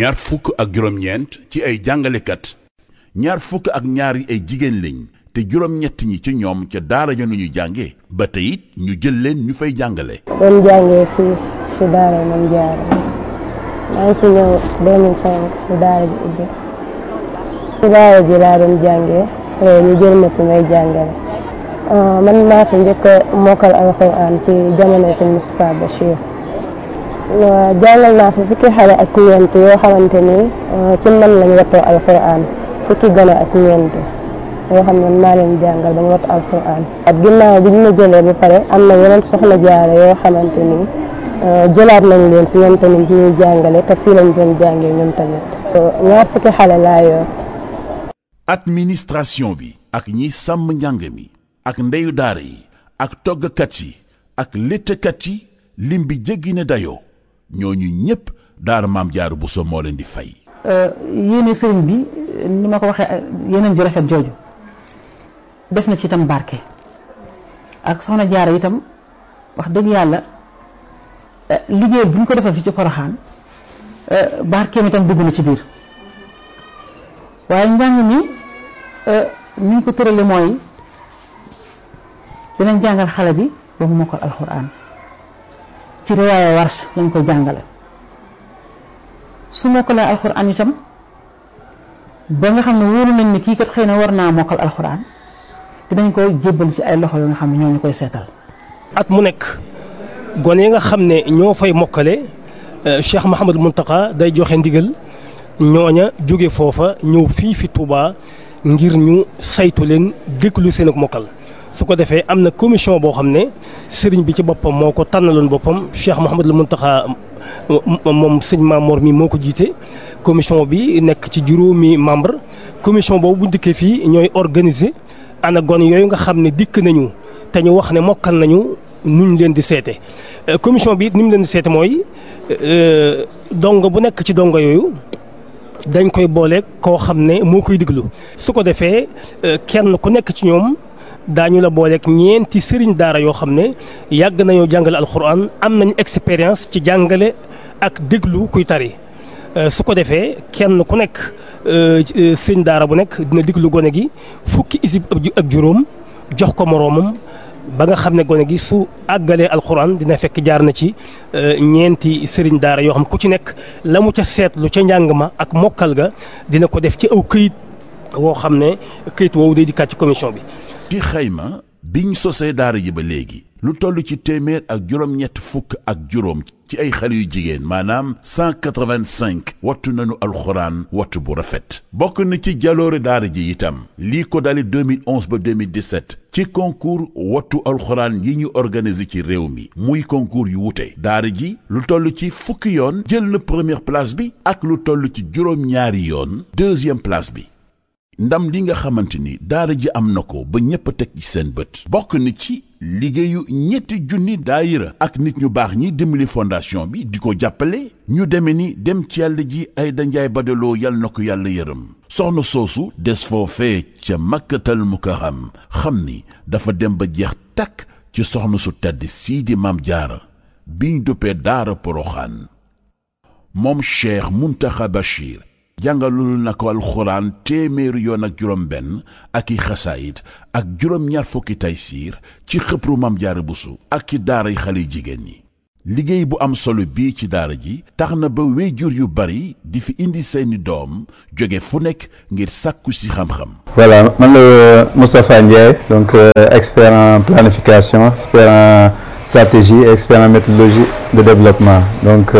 29 ci ay jàngalekat 22 ay jigéen lañ te 7 ñi ci ñoom ca daara ja nu ñu jànge ba tey it ñu jël leen ñu fay jàngale. doon jàngee fii ci daara Maam Jaara maa ngi fi ñëw 2005 ci daara ji ubbi ci daara ji laa doon jàngee ñu jël ma fi may jàngale. man maa fi njëkk a mokkal alxuraan ci jamono sëñ Moustapha Bachir jàngal naa fi fukki xale ak ñeent yoo xamante ni ci man lañ wattoo alxuraan fukki gone ak ñeent yoo xam ne maa leen jàngal ba ñu wattu alxuraan. at ginnaaw bi ñu ma jëlee ba pare am na yeneen soxna jaara yoo xamante ni jëlaat nañ leen fi ñoom tamit ñuy jàngale te fii lañ doon jàngee ñoom tamit. ñaar fukki xale laa yor. administration bi ak ñi sàmm njàng mi ak ndeyu daara yi ak toggkat yi ak léttkat yi lim bi jéggi na dayoo ñooñu ñépp daara Maam Jaara Buso moo leen di fay. yéene sëriñ bi ni ma ko waxee yeneen ju rafet jooju def na ci itam barke ak soxna Jaara itam wax dëgg yàlla liggéey bu ñu ko defal fi ci Poroxaan barkeem itam dugg na ci biir waaye njàng mi ni ñu ko tërale mooy dinañ jàngal xale bi ba mu mokkal alxuraan ci riwaaya Warsh lañ koy jàngale su mokkalee alxuraan itam ba nga xam ne wóolu nañ ni kii kat xëy na war naa mokkal alxuraan dinañ koy jébbal ci ay loxo yoo nga xam ne ñoo ñu koy seetal. at mu nekk gone yi nga xam ne ñoo fay mokkale Cheikh Mouhamadou Mountakha day joxe ndigal ñooña jóge foofa ñëw fii fi Touba ngir ñu saytu leen déglu seen ak mokkal. su ko defee am na commission boo xam ne sëriñ bi ci boppam moo ko tànnaloon boppam Cheikh Mouhamadou Mountakha moom sëñ Mamor mi moo ko jiite commission bi nekk ci juróomi membre commission boobu bu dikkee fii ñooy organiser ana gone yooyu nga xam ne dikk nañu te ñu wax ne mokkal nañu nuñ leen di seete commission bi it ni mu leen di seete mooy dongo bu nekk ci dongo yooyu dañ koy boole koo xam ne moo koy diglu su ko defee kenn ku nekk ci ñoom daañu la booleeg ñeenti sëriñ daara yoo xam ne yàgg nañoo jàngale alxuraan am nañ expérience ci jàngale ak déglu kuy tari su ko defee kenn ku nekk sëriñ daara bu nekk dina déglu gone gi fukki isib ak juróom jox ko moroomam ba nga xam ne gone gi su àggalee alxuraan dina fekk jaar na ci ñeenti sëriñ daara yoo xam ku ci nekk la mu ca seetlu ca njàng ma ak mokkal ga dina ko def ci aw këyit woo xam ne këyit woowu day dikkaat ci commission bi. ci xayma biñ sosee daara ji ba léegi lu toll ci téeméer ak juróom-ñett fukk ak juróom ci ay xale yu jigéen maanaam 185 wattu nañu alxuraan wattu bu rafet bokk na ci jaloore daara ji itam lii ko dale 2011 ba 2017 ci concours wattu alxuraan yi ñu organisé ci réew mi muy concours yu wute daara ji lu toll ci fukki yoon jël na première place bi ak lu toll ci juróom-ñaari yoon deuxième place bi ndam li nga xamante ni daara ji am na ko ba ñépp a teg ci seen bët bokk na ci liggéeyu 2,000 daayira ak nit ñu baax ñi dimbali fondation bi di ko jàppale ñu deme ni dem ci yàlla ji Ayda Njaay Badaloo yal na ko yàlla yërëm soxna soosu des foofee ca Makkatal Mukarram xam ni dafa dem ba jeex takk ci soxna su tedd sii di Maam Jaara biñ duppee daara Poroxaan moom Cheikh Mountakha Bachir jàngalul na ko alxuraan téeméeri yoon ak juróom benn ak i xasaayit ak juróom-ñaar fukki taysiir ci xëpru Maam Jaara Buso ak ci daaray xale jigéen ñi. liggéey bu am solo bii ci daara ji tax na ba wéyjur yu bari di fi indi seeni doom jóge fu nekk ngir sàkku si xam-xam. Voilà, man la Moustapha Ndiaye, donc expert en planification, expert en stratégie et expert en méthodologie de développement. Donc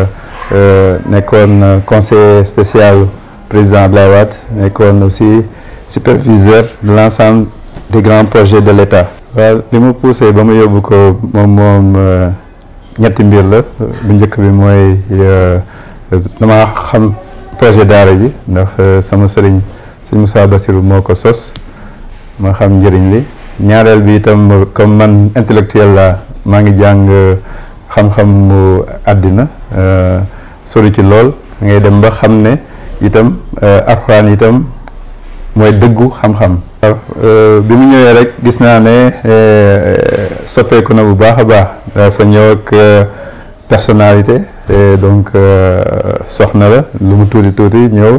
nekkoon conseiller spécial président Abdoulaye Wade, nekkoon aussi superviseur de l'ensemble des grands projets de l'État. waaw li mu poussé ba mu yóbbu ko moom ñetti mbir la bu njëkk bi mooy dama xam projet daara ji ndax sama sëriñ sëñ Moussa Bassirou moo ko sos ma xam njëriñ li ñaareel bi itam comme man intellectuel la maa ngi jàng xam-xam mu àddina sori ci lool ngay dem ba xam ne itam alxuraan itam mooy dëggu xam-xam. bi mu ñëwee rek gis naa ne soppeeku na bu baax a baax dafa ñëw ak personnalité donc soxna la lu mu tuuti tuuti ñëw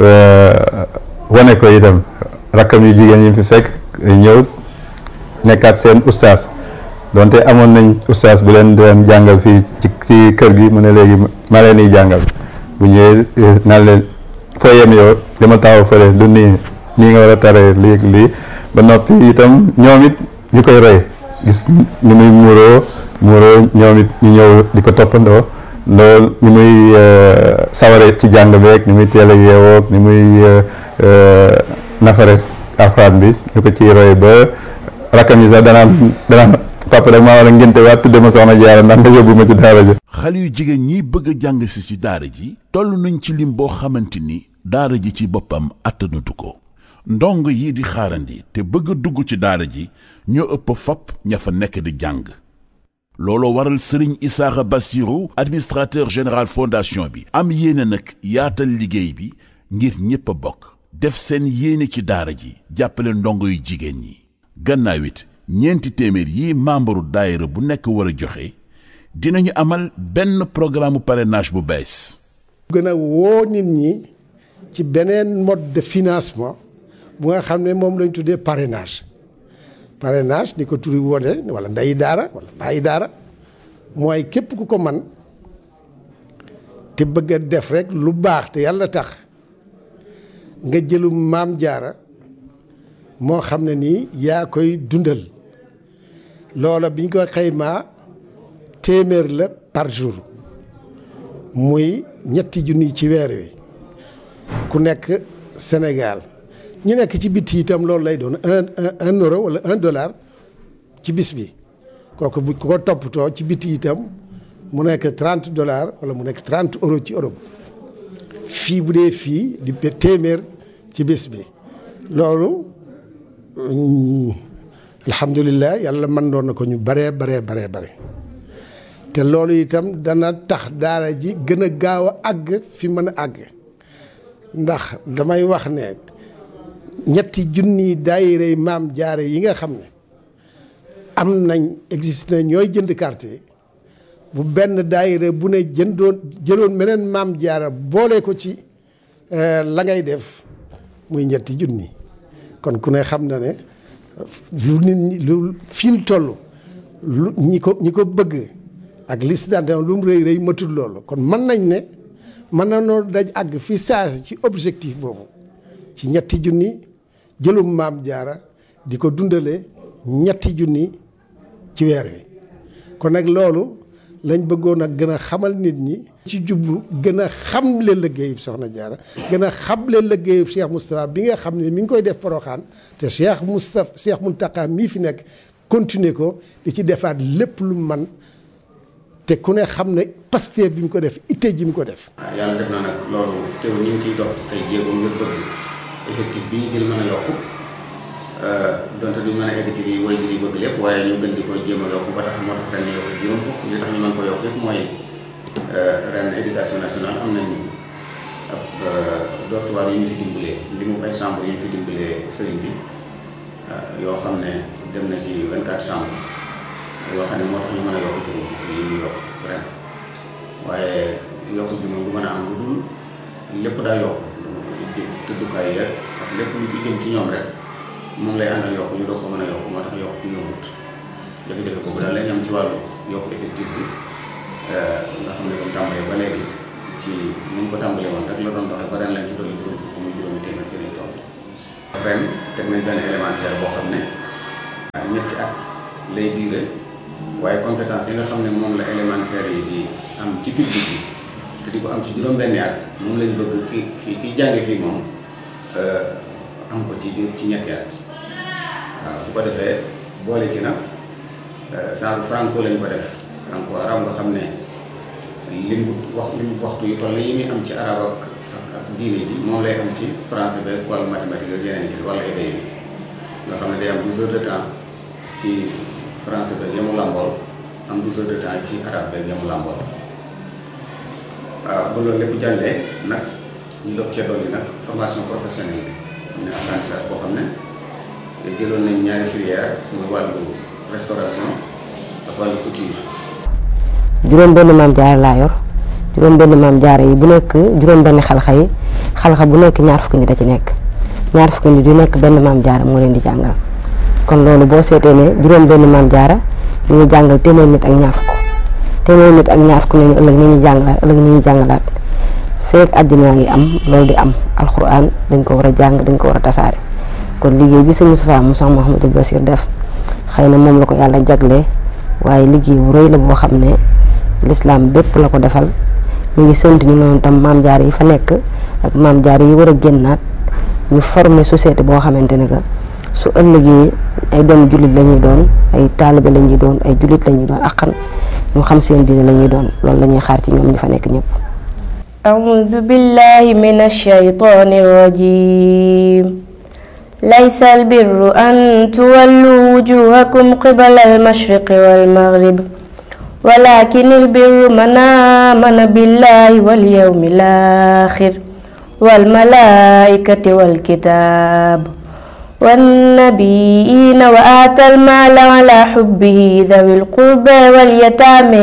wane ko itam rakkam yu jigéen yi fi fekk ñëw nekkaat seen ustaas donte amoon nañ ustaas bu leen doon jàngal fii ci kër gi mu ne léegi ma leen di jàngal bu ñëwee naan leen foo yem yow dama taxaw fële du nii nga war a taree lii ba noppi itam ñoom it ñu koy roy gis ni muy muuroo ñoom it ñu ñëw di ko toppandoo loolu ni muy saware ci jàng beeg ni muy teel a yeewoog ni muy nafare alxuraan bi ñu ko ciy roy ba rakkam yi sax danaan papa rek maa war a ngénte waat tudde ma soxna Jaara ndax nga yóbbu ma ci daara ji. xale yu jigéen ñi bëgg a jàng si ci daara ji toll nañ ci lim boo xamante ni daara ji ci boppam attanatu ko ndong yi di xaarandi te bëgg a dugg ci daara ji ñoo ëpp fop ña fa nekk di jàng looloo waral Serigne Issakha Bassirou administrateur général fondation bi am yéene nag yaatal liggéey bi ngir ñépp a bokk def seen yéene ci daara ji jàppale ndongo yu jigéen ñi gannaaw it ñeenti téeméer yi membre daayira bu nekk war a joxe dinañu amal benn programme parrainage bu bees. gën a woo nit ñi ci beneen mode de financement bu nga xam ne moom lañ tuddee parrainage ni ko turi wone wala ndeyi daara wala bàyyi daara mooy képp ku ko man te bëgg a def rek lu baax te yàlla tax nga jëlu Maam Jaara moo xam ne nii yaa koy dundal loola biñ ko xaymaa téeméer la par jour muy ñetti junni ci weer wi ku nekk Sénégal ñu nekk ci bitti itam loolu lay doon un euro wala $1 ci bis bi kooku bu ko toppatoo ci bitti itam mu nekk $30 wala mu nekk 30 euros ci Europe fii bu dee fii di téeméer ci bis bi loolu alhamdulilah yàlla mën doon na ko ñu bare te loolu itam dana tax daara ji gën a gaaw a àgg fi mën a àgg ndax damay wax ne ñetti junni daayira Maam Jaara yi nga xam ne am nañ existe na ñooy jënd carte bu benn daayira bu ne jëloon meneen Maam Jaara boole ko ci la ngay def muy ñetti junni kon ku ne xam na ne lu nit ñi lu fi ñu toll lu ñi ko bëgg ak liste d'adhésion lu mu rëy matul loolu kon mën nañ ne mën na noo daj àgg fi saasi ci objectif boobu ci ñetti junni jëlum Maam Jaara di ko dundale ñetti junni ci weer wi kon nag loolu lañ bëggoon a gën a xamal nit ñi ci jublu gën a xamle liggéeyub Soxna Jaara gën a xamle liggéeyub Cheikh Moustapha bi nga xam ne mi ngi koy def Porokhane te Cheikh Mountakha mii fi nekk continuer ko di ci defaat lépp lu man te ku ne xam ne Pastef bi mu ko def itte ji mu ko def. yàlla def na nag loolu teew ñu ngi ciy dox ay jéego ngir bëgg effectif bi ñu jël mën a yokku donte duñ mën a egg ci li woy bi bëgg lépp waaye ñu gën di ko jéem a yokku ba tax moo tax ren ñu yokk juróom fukk li tax ñu mën ko yokk yëpp mooy ren éducation nationale am nañ ab dortoir yu ñu fi dimbalee li mu ay chambre yu ñu fi dimbalee sëriñ bi yoo xam ne dem na ci 24 chambres yoo xam ne moo tax ñu mën a yokk juróom fukk yi ñu yokk ren waaye yokk bi moom du mën a am lu dul lépp daa yokk tëddukaay yeeg ak lépp lu ci jëm ci ñoom rek moom lay àndal yokk ñu doog ko mën a yokk moo tax yokk ñu yombut jafe-jafe boobu daal lañ am ci wàllu yokk effectif bi nga xam ne comme tàmbalee ba léegi ci niñ ko tàmbalee woon rek la doon doxee ba ren lañ ci dolli juróom fukk muy juróomi téeméer ci lañ toll ren teg nañ benn élémentaire boo xam ne ñetti at lay diire waaye compétence yi nga xam ne moom la élémentaire yi di am ci public bi te di ko am ci juróom-benni at moom lañ bëgg ki jànge fii moom am ko ci ñetti at waaw bu ko defee boole ci nag genre franco lañ ko def franco arab nga xam ne limu waxtu yu toll yi muy am ci arab ak diine ji moom lay am ci français beeg wala mathématique ak yeneen yi wala éday bi nga xam ne day am 12 heures de temps ci français beeg yamu làmbool am 12 heures de temps ci arabe beeg yamu làmbool waaw ba loolu lépp jàllee nag ñu doog cee dolli nag formation professionnelle bi am ne apprentissage boo xam ne jëloon nañ ñaari filière muy wàllu restauration ak wàllu couture. juróom benn maam jaara laa yor juróom benn maam jaara yi bu nekk juróom benn xalxa yi xalxa bu nekk ñaar fukki nit da ci nekk ñaar fukki nit yu nekk benn maam jaara moo leen di jàngal kon loolu boo seetee ne juróom benn maam jaara ñu ngi jàngal téeméer nit ak ñaar fukk téeméer nit ak ñaar fukk nañu ëllëg ni ñuy jàngalaat feek àddina ngi am loolu di am alxuraan dañ ko war a jàng dañ ko war a tasaare kon liggéey bi sëñ Moustapha Moussa Mouhamadou Bassir def xëy na moom la ko yàlla jaglee waaye liggéey bu rëy la boo xam ne l'islam bépp la ko defal ñu ngi sant ñu noonu tam maam jaar yi fa nekk ak maam jaar yi war a génnaat ñu former société boo xamante ne que su ëllëgee ay doom jullit la ñuy doon ay taalibe la ñuy doon ay jullit la ñuy doon akkan ñu xam seen diine la ñuy doon loolu la ñuy xaar ci ñoom ñi fa nekk ñëpp. أعوذ بالله من الشيطان الرجيم ليس البر أن تولوا وجوهكم قبل المشرق والمغرب ولكن البر من آمن بالله واليوم الآخر والملائكة والكتاب والنبيين وآتى المال على حبه ذوي القربى واليتامى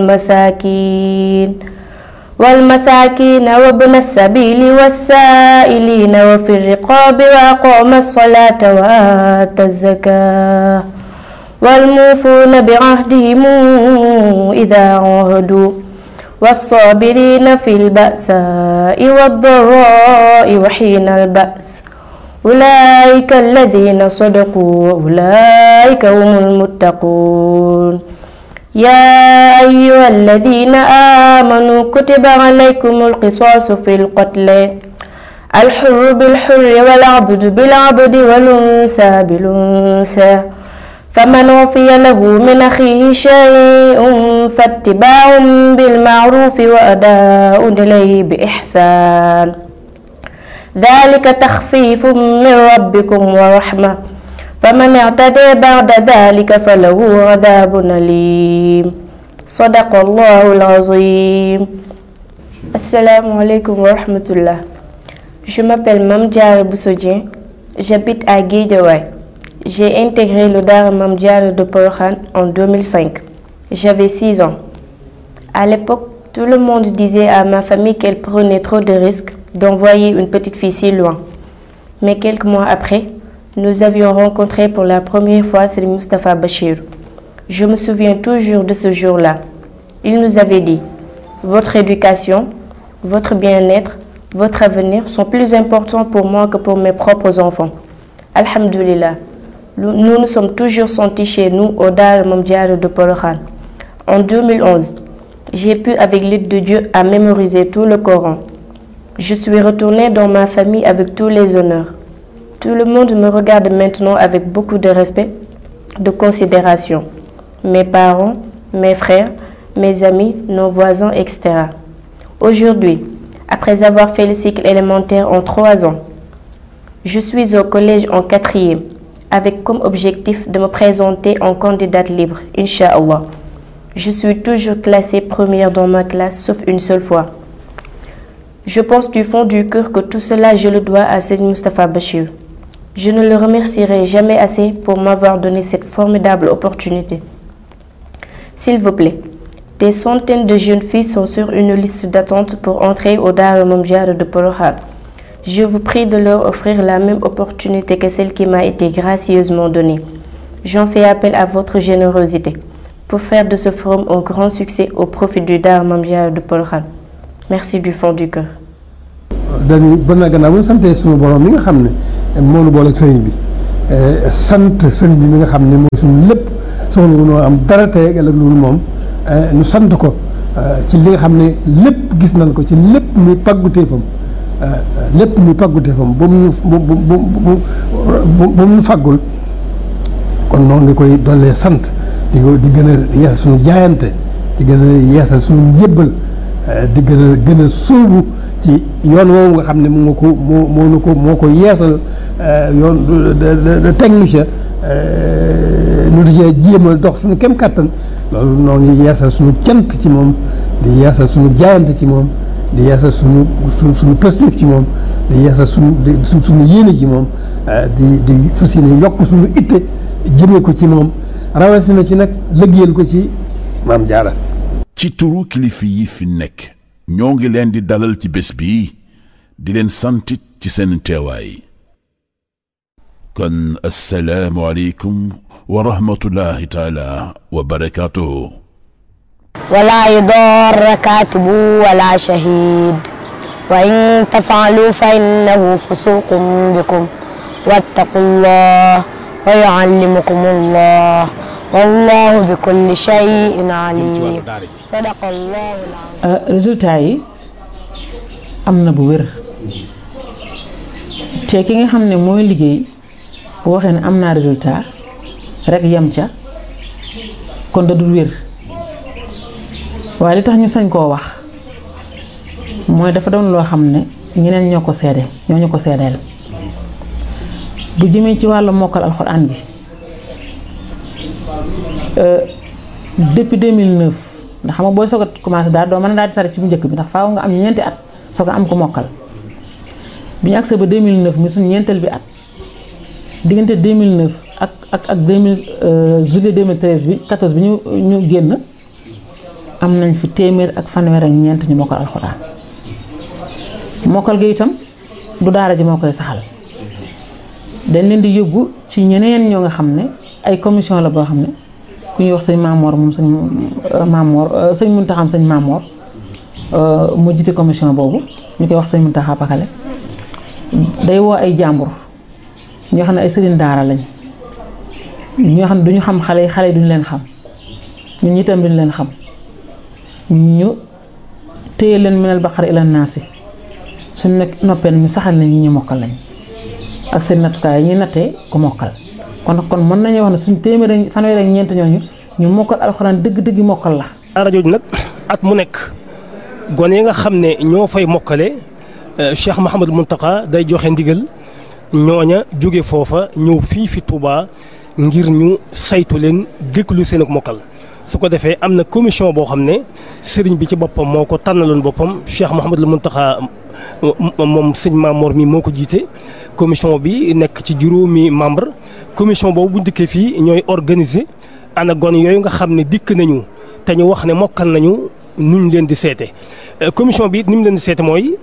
والمساكين وابن السبيل والسائلين وفي الرقاب وأقام الصلاة وآتى الزكاة والموفون بعهدهم إذا عاهدوا والصابرين في البأساء والضراء وحين البأس أولئك الذين صدقوا وأولئك هم المتقون يا أيها الذين آمنوا كتب عليكم القصاص في القتل الحر بالحر والعبد بالعبد والأنثى بالأنثى فمن عفي له من أخيه شيء فاتباع بالمعروف وأداء إليه بإحسان ذلك تخفيف من ربكم ورحمة فمن اعتدى بعد ذلك فله عذاب أليم صدق الله العظيم. Assalamu alaikum wa rahmatullah. Je m'appelle Mame Diarra Bousso Dieng, j'habite à Guédiawaye. J'ai intégré le Daara Mame Diarra de Porokhane en 2005. J'avais 6 ans. À l'époque, tout le monde disait à ma famille qu'elle prenait trop de risques d'envoyer une petite fille si loin. Mais quelques mois après, nous avions rencontré pour la première fois Serigne Moustapha Bachir. Je me souviens toujours de ce jour-là. Il nous avait dit: votre éducation, votre bien-être, votre avenir sont plus importants pour moi que pour mes propres enfants. Alhamdulillah, nous nous sommes toujours sentis chez nous au Daara Mame Diarra de Porokhane. En 2011, j'ai pu, avec l'aide de Dieu, à mémoriser tout le Coran. Je suis retournée dans ma famille avec tous les honneurs. Tout le monde me regarde maintenant avec beaucoup de respect, de considération. Mes parents, mes frères, mes amis, nos voisins, etc. Aujourd'hui, après avoir fait le cycle élémentaire en 3 ans, je suis au collège en 4e, avec comme objectif de me présenter en candidate libre, Inch'Allah. Je suis toujours classée première dans ma classe, sauf une seule fois. Je pense du fond du cœur que tout cela, je le dois à Serigne Moustapha Bachir. Je ne le remercierai jamais assez pour m'avoir donné cette formidable opportunité. S'il vous plaît, Des centaines de jeunes filles sont sur une liste d'attente pour entrer au Daara Mame Diarra de Porokhane. Je vous prie de leur offrir la même opportunité que celle qui m'a été gracieusement donnée. J'en fais appel à votre générosité pour faire de ce forum un grand succès au profit du Daara Mame Diarra de Porokhane. Merci du fond du cœur. dañuy ba na gannaaw bu ñu santee suñu borom mi nga xam ne moo nu boole ak sëriñ bi sant sëriñ bi mi nga xam ne mooy suñu lépp soxla wu noo am dara tey ak loolu moom ñu sant ko ci li nga xam ne lépp gis nañ ko ci lépp muy pàgguteefam ba mu faggul kon noonu nga koy dollee sant di gën a yeesal suñu jaayante di gën a yeesal suñu njébbal di gën a sóobu ci yoon woowu nga xam ne moo ko yeesal yoon teg nu ca nu di cee jéem a dox suñu kem kàttan loolu noo ngi yeesal suñu cant ci moom di yeesal suñu jaayante ci moom di yeesal suñu positif ci moom di yeesal suñu yéene ci moom di fas yéene yokk suñu itte jëmee ko ci moom rawatina ci nag liggéeyal ko ci Mame Diarra. ci turu kilifa yi fi nekk ñoo ngi leen di dalal ci bés bi di leen santit ci seen teewaay kon assalaamu aleykum wa rahmatullahi taala wa barakaatuhu. ولا يضار كاتب ولا شهيد وإن تفعلوا فإنه فسوق بكم واتقوا الله ويعلمكم الله والله بكل شيء عليم صدق الله العظيم. résultat yi am na bu wér te ki nga xam ne mooy liggéey bu waxee ne am naa résultat rek yem ca kon da dul wér waaye li tax ñu sañ koo wax mooy dafa doon loo xam ne ñeneen ñoo ko seede ñoo ñu ko seedeel bu jëmee ci wàllu mokkal alxuraan bi depuis 2009 ndax xam nga booy soog a commencé daal doo mën a daal di tari ci bu njëkk bi ndax faaw nga am ñeenti at soog a am ko mokkal bi ñu agsee ba 2009 muy suñu ñeenteel bi at diggante 2009 ak juillet 2013 bi 14 bi ñu génn am nañ fi téeméer ak fanweer ak ñeent ñu mokkal alxuraan mokkal gi itam du daara ji moo koy saxal dañ leen di yóbbu ci ñeneen ñoo nga xam ne ay commission la boo xam ne ku ñuy wax sëñ Mamor moom sëñ Muntaxa sëñ Mamor mu jiite commission boobu ñu koy wax sëñ Muntaxa Pakale day woo ay jàmbur ñoo xam ne ay sëriñ daara lañ ñoo xam ne duñu xam xale yi duñu leen xam ñun itam duñu leen xam ñu téye leen minal baqara ila naasi suñu nekk noppee ñu saxal na ñi ñu mokkal lañ ak seen nattukaay yi ñuy nattee ku mokkal kon mën nañu wax ne suñu téeméer fanweer ak ñeent ñooñu ñu mokkal alxuraan dëgg-dëgg mokkal la. daara jooju nag at mu nekk gone yi nga xam ne ñoo fay mokkale Cheikh Mouhamadou Mountakha day joxe ndigal ñooña jóge foofa ñëw fii fi Touba ngir ñu saytu leen déglu seen ak mokkal. su ko defee am na commission boo xam ne sëriñ bi ci boppam moo ko tànnaloon boppam Cheikh Mouhamadou Mountakha moom sëñ Mamor mi moo ko jiite commission bi nekk ci juróomi membre commission boobu bu dikkee fii ñooy organiser ana gone yooyu nga xam ne dikk nañu te ñu wax ne mokkal nañu nuñ leen di seete commission bi ni mu leen di seete mooy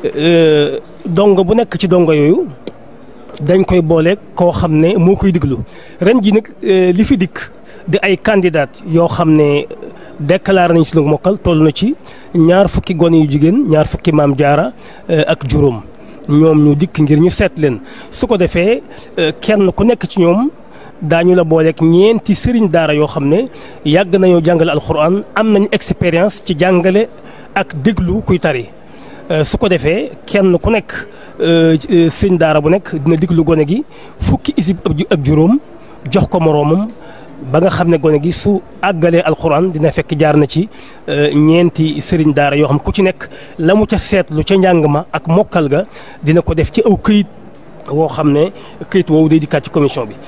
dongo bu nekk ci dongo yooyu dañ koy booleeg koo xam ne moo koy diglu ren ji nag li fi dikk di ay candidat yoo xam ne déclaré nañ si lu mokkal toll na ci 20 gone yu jigéen 20 Mame Diarra ak juróom ñoom ñu dikk ngir ñu seet leen su ko defee kenn ku nekk ci ñoom daañu la booleeg ñeenti sëriñ daara yoo xam ne yàgg nañoo jàngale alxuraan am nañ expérience ci jàngale ak déglu kuy tari su ko defee kenn ku nekk sëriñ daara bu nekk dina déglu gone gi fukki isib ak juróom jox ko moroomam ba nga xam ne gone gi su àggalee alxuraan dina fekk jaar na ci ñeenti sëriñ daara yoo xam ku ci nekk la mu ca seetlu ca njàng ma ak mokkal ga dina ko def ci aw këyit woo xam ne këyit woowu day dikkaat ci commission bi.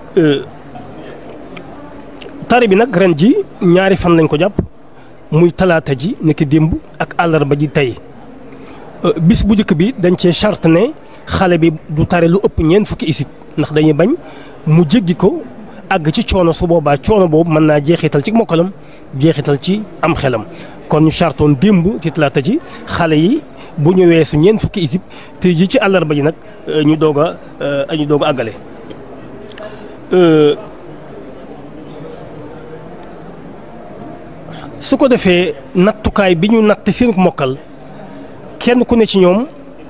tari bi nag ren ji 2 fan lañ ko jàpp muy talaata ji nekk démb ak àllarba ji tey bis bu njëkk bi dañ cee charte ne xale bi du tari lu ëpp 4 fukki isib ndax dañuy bañ mu jéggi ko àgg ci coono su boobaa coono boobu mën naa jeexital ci mokkalam jeexital ci am xelam kon ñu chartoon démb ci talaata ji xale yi bu ñu weesu ñeent fukki isib te ji ci àllarba ji nag ñu doog a àggale. su ko defee nattukaay bi ñu natt seen mokkal kenn ku ne ci ñoom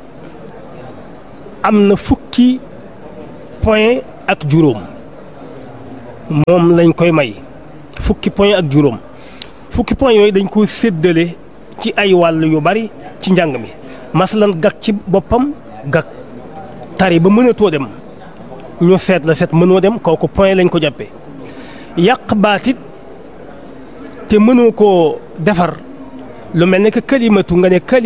am na fukki point ak juróom moom lañ koy may fukki point ak juróom fukki point yooyu dañ ko séddale ci ay wàll yu bari ci njàng mi masalan gag ci boppam gag tari ba mënatoo dem ñu seet la seet mënoo dem kooku point lañ ko jàppe yàq baatit te mënoo koo defar lu mel ne que kalimatu nga ne